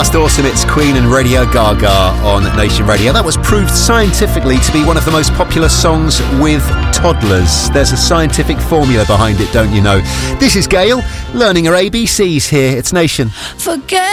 Just awesome. It's Queen and Radio Gaga on Nation Radio. That was proved scientifically to be one of the most popular songs with toddlers. There's a scientific formula behind it, don't you know? This is Gail, learning her ABCs here. It's Nation. Forget